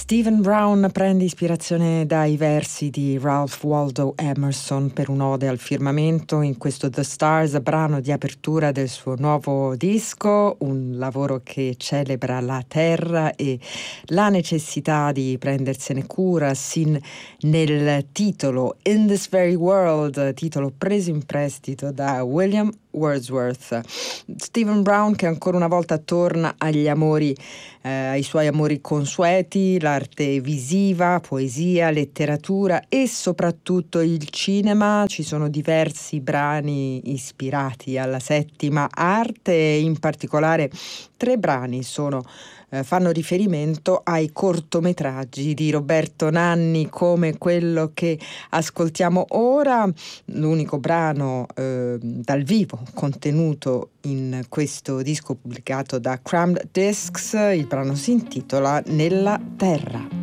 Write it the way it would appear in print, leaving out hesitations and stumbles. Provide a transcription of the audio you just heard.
Stephen Brown prende ispirazione dai versi di Ralph Waldo Emerson per un'ode al firmamento in questo The Stars, brano di apertura del suo nuovo disco, un lavoro che celebra la terra e la necessità di prendersene cura sin nel titolo In This Very World, titolo preso in prestito da William Wordsworth. Stephen Brown che ancora una volta torna agli amori, ai suoi amori consueti, l'arte visiva, poesia, letteratura e soprattutto il cinema. Ci sono diversi brani ispirati alla settima arte e in particolare 3 brani fanno riferimento ai cortometraggi di Roberto Nanni, come quello che ascoltiamo ora, l'unico brano dal vivo contenuto in questo disco pubblicato da Crammed Discs. Il brano si intitola Nella Terra.